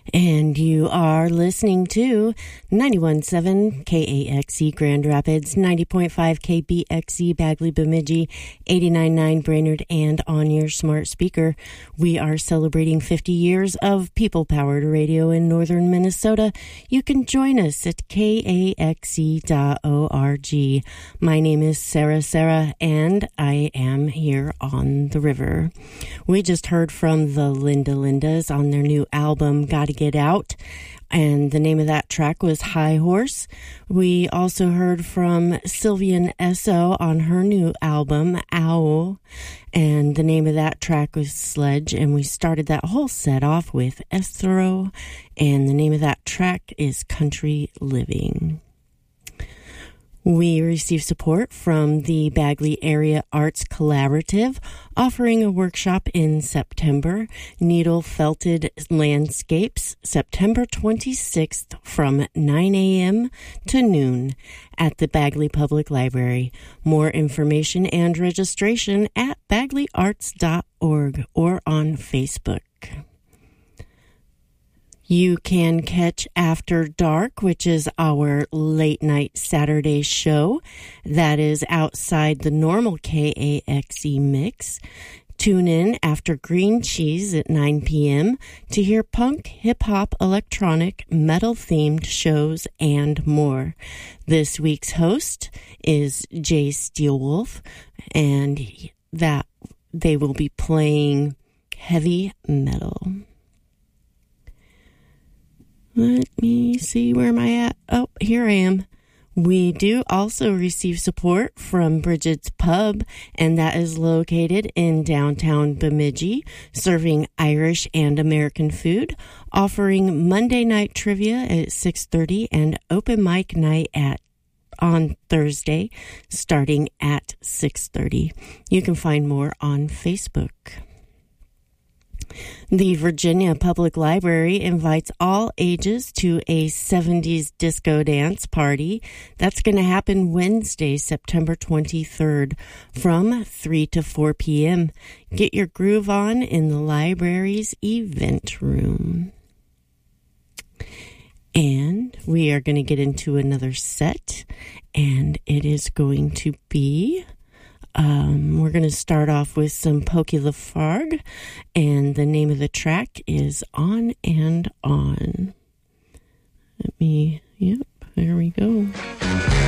And you are listening to 91.7 KAXE Grand Rapids, 90.5 KBXE Bagley Bemidji, 89.9 Brainerd, and on your smart speaker. We are celebrating 50 years of people-powered radio in northern Minnesota. You can join us at kaxe.org. My name is Sarah, and I am here on the river. We just heard from the Linda Lindas on their new album, Gotta Get Out, and the name of that track was High Horse. We also heard from Sylvian Esso on her new album, Owl, and the name of that track was Sledge, and we started that whole set off with Esthero, and the name of that track is Country Living. We receive support from the Bagley Area Arts Collaborative, offering a workshop in September, Needle Felted Landscapes, September 26th from 9 a.m. to noon at the Bagley Public Library. More information and registration at bagleyarts.org or on Facebook. You can catch After Dark, which is our late night Saturday show that is outside the normal KAXE mix. Tune in after Green Cheese at 9 p.m. to hear punk, hip-hop, electronic, metal-themed shows and more. This week's host is Jay Steelwolf, and that they will be playing heavy metal. Let me see, where am I at? Oh, here I am. We do also receive support from Bridget's Pub, and that is located in downtown Bemidji, serving Irish and American food, offering Monday night trivia at 6:30 and open mic night on Thursday, starting at 6:30. You can find more on Facebook. The Virginia Public Library invites all ages to a 70s disco dance party. That's going to happen Wednesday, September 23rd from 3 to 4 p.m. Get your groove on in the library's event room. And we are going to get into another set, and it is going to be... we're going to start off with some Pokey Lafargue, and the name of the track is On and On. There we go.